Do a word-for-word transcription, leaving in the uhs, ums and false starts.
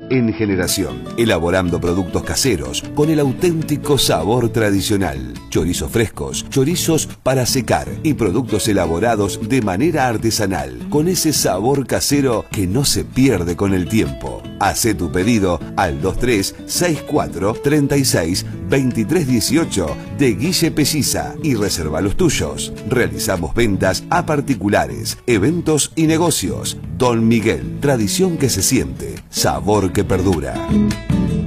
en generación, elaborando productos caseros con el auténtico sabor tradicional. Chorizos frescos, chorizos para secar y productos elaborados de manera artesanal, con ese sabor casero que no se pierde con el tiempo. Hacé tu pedido al dos tres seis cuatro treinta y seis veintitrés dieciocho de Guille Pelliza y reserva los tuyos. Realizamos ventas a particulares, eventos y negocios. Don Miguel, tradición que se siente, sabor que perdura.